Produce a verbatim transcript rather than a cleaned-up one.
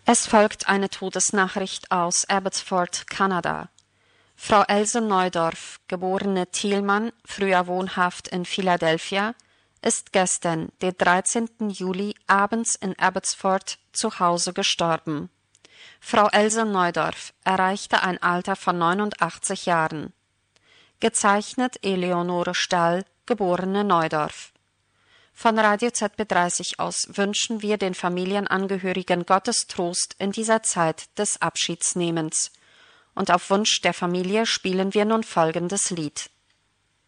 Es folgt eine Todesnachricht aus Abbotsford, Kanada. Frau Else Neudorf, geborene Thielmann, früher wohnhaft in Philadelphia, ist gestern, den dreizehnten Juli, abends in Abbotsford zu Hause gestorben. Frau Else Neudorf erreichte ein Alter von neunundachtzig Jahren. Gezeichnet Eleonore Stall, geborene Neudorf. Von Radio Z B dreißig aus wünschen wir den Familienangehörigen Gottes Trost in dieser Zeit des Abschiedsnehmens. Und auf Wunsch der Familie spielen wir nun folgendes Lied.